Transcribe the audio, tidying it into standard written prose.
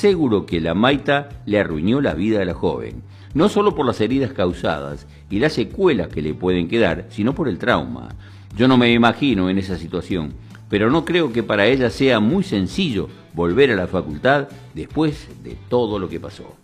seguro que la Maita le arruinó la vida a la joven, no solo por las heridas causadas y las secuelas que le pueden quedar, sino por el trauma. Yo no me imagino en esa situación, pero no creo que para ella sea muy sencillo volver a la facultad después de todo lo que pasó.